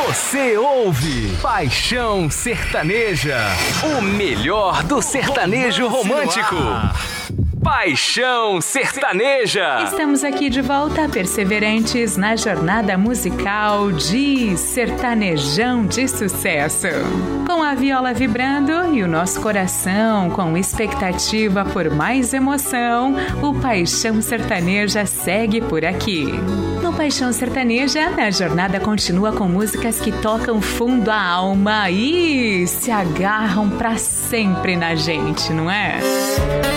Você ouve Paixão Sertaneja, o melhor do sertanejo romântico. Paixão Sertaneja. Estamos aqui de volta, perseverantes na jornada musical de sertanejão de sucesso. Com a viola vibrando e o nosso coração com expectativa por mais emoção, o Paixão Sertaneja segue por aqui. No Paixão Sertaneja, a jornada continua com músicas que tocam fundo a alma e se agarram pra sempre na gente, não é?